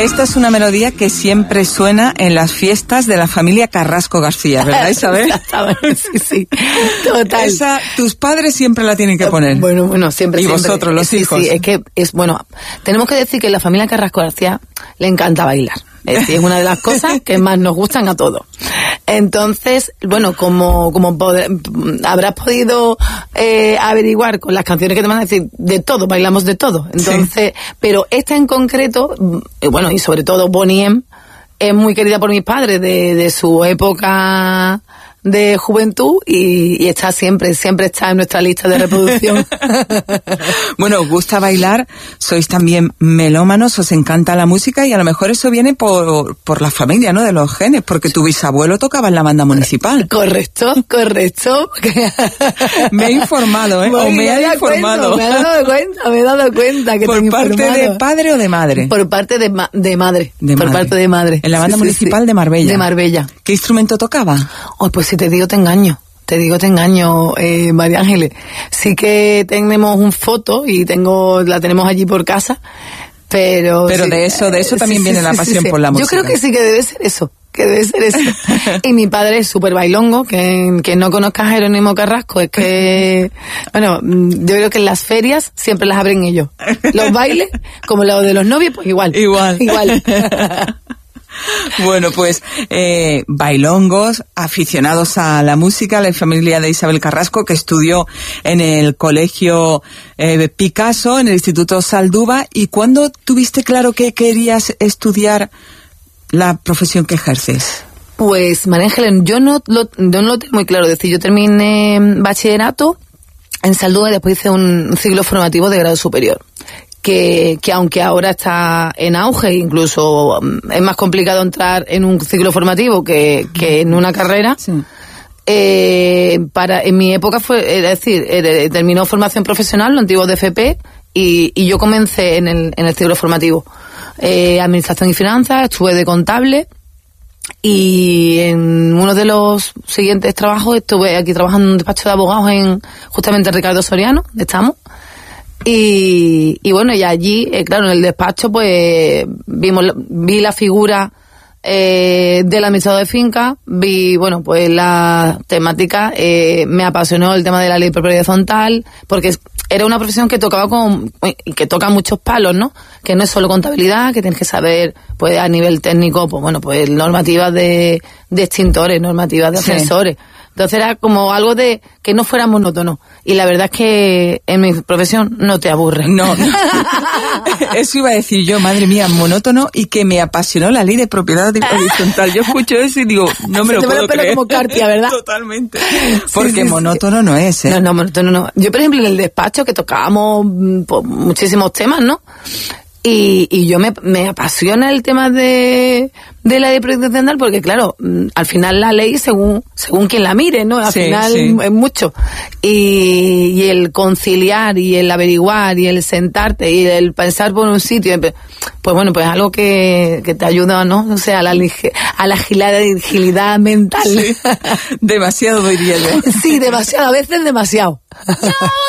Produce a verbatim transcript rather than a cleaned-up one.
Esta es una melodía que siempre suena en las fiestas de la familia Carrasco García, ¿verdad, Isabel? Sí, sí, total. Esa, tus padres siempre la tienen que poner. Bueno, bueno, siempre. Y siempre. vosotros, los sí, hijos. Sí, es que es, bueno, tenemos que decir que en la familia Carrasco García le encanta bailar. Es decir, es una de las cosas que más nos gustan a todos. Entonces, bueno, como como poder, habrás podido eh, averiguar con las canciones que te van a decir, de todo, bailamos de todo. Entonces, sí. Pero esta en concreto, bueno, y sobre todo Boney M, es muy querida por mis padres de, de su época de juventud y, y está siempre, siempre está en nuestra lista de reproducción. Bueno, os gusta bailar, sois también melómanos, os encanta la música y a lo mejor eso viene por, por la familia, ¿no? De los genes, porque tu bisabuelo tocaba en la banda municipal. Correcto, correcto. Me he informado, ¿eh? Bueno, o me he informado. Cuenta, me he dado cuenta, me he dado cuenta que ¿Por te he parte informado. de padre o de madre? Por parte de, ma- de madre. De por madre. parte de madre. En la banda Sí, sí, municipal sí. de Marbella. De Marbella. ¿Qué instrumento tocaba? Oh, pues si te digo, te engaño. Te digo, te engaño, eh, María Ángeles. Sí que tenemos un foto y tengo, la tenemos allí por casa, pero... Pero sí, de eso, de eso eh, también sí, viene sí, la sí, pasión sí. por la música. Yo creo que sí que debe ser eso, que debe ser eso. Y mi padre es súper bailongo, que, que no conozca a Jerónimo Carrasco, es que, bueno, yo creo que en las ferias siempre las abren ellos. Los bailes, como los de los novios, pues igual. Igual. Igual. Bueno, pues eh, bailongos, aficionados a la música, la familia de Isabel Carrasco, que estudió en el colegio eh, Picasso, en el Instituto Salduba. ¿Y cuándo tuviste claro que querías estudiar la profesión que ejerces? Pues, María Ángeles, yo no lo, yo no lo tengo muy claro. Es decir, yo terminé bachillerato en Salduba y después hice un ciclo formativo de grado superior. Que, que aunque ahora está en auge, incluso es más complicado entrar en un ciclo formativo que, que en una carrera, Sí. eh, para en mi época fue, es decir, eh, terminó formación profesional, lo antiguo de F P, y, y yo comencé en el, en el ciclo formativo. Eh, administración y finanzas, estuve de contable, y en uno de los siguientes trabajos estuve aquí trabajando en un despacho de abogados en justamente Ricardo Soriano, estamos. Y, y bueno, y allí, eh, claro, en el despacho, pues, vimos, vi la figura eh, del administrador de finca, vi, bueno, pues la temática, eh, me apasionó el tema de la ley de propiedad horizontal, porque era una profesión que tocaba con, y que toca muchos palos, ¿no? Que no es solo contabilidad, que tienes que saber, pues, a nivel técnico, pues, bueno, pues, normativas de, de extintores, normativas de ascensores. Sí. Entonces era como algo de que no fuera monótono. Y la verdad es que en mi profesión no te aburre. No, no. Eso iba a decir yo, madre mía, monótono y que me apasionó la ley de propiedad horizontal. Yo escucho eso y digo, no me lo puedo creer. Como Cartia, ¿verdad? Totalmente. Porque sí, sí, monótono sí. no es, ¿eh? No, no, monótono no. Yo, por ejemplo, en el despacho que tocábamos pues, muchísimos temas, ¿no? Y, y yo me, me apasiona el tema de, de la ley de propiedad horizontal porque, claro, al final la ley según según quien la mire, ¿no? Al sí, final sí. es mucho. Y, y el conciliar y el averiguar y el sentarte y el pensar por un sitio, pues bueno, pues algo que, que te ayuda, ¿no? O sea, a la, a la agilidad, agilidad mental. Sí. Demasiado, diría yo. Sí, demasiado, a veces demasiado.